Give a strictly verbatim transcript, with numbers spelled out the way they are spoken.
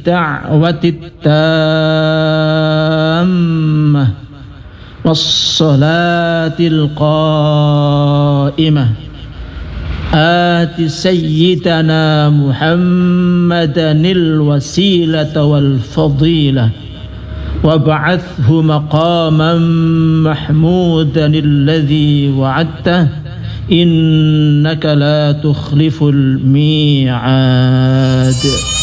الدعوة التامة والصلاة القائمة آت سيدنا محمدا الوسيلة والفضيلة وابعثه مقاما محمودا الذي وعدته إنك لا تخلف الميعاد.